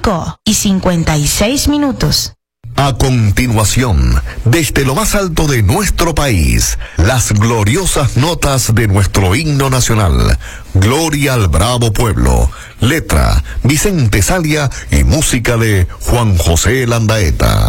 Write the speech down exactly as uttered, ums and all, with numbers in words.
cinco y cincuenta y seis minutos. A continuación, desde lo más alto de nuestro país, las gloriosas notas de nuestro himno nacional. Gloria al bravo pueblo. Letra, Vicente Salia y música de Juan José Landaeta.